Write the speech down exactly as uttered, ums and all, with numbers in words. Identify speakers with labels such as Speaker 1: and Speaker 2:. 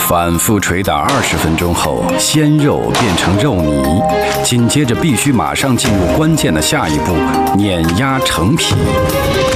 Speaker 1: 反复捶打二十分钟后，鲜肉变成肉泥，紧接着必须马上进入关键的下一步——碾压成皮。